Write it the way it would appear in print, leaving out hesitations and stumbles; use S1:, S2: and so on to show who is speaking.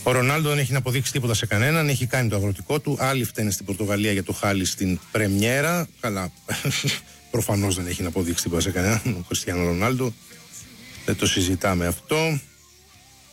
S1: Ο Ρονάλντο δεν έχει να αποδείξει τίποτα σε κανέναν, έχει κάνει το αγροτικό του. Άλλοι φταίνε στην Πορτογαλία για το χάλι στην Πρεμιέρα. Καλά, προφανώς δεν έχει να αποδείξει τίποτα σε κανέναν ο Κριστιάνο Ρονάλντο. Δεν το συζητάμε αυτό.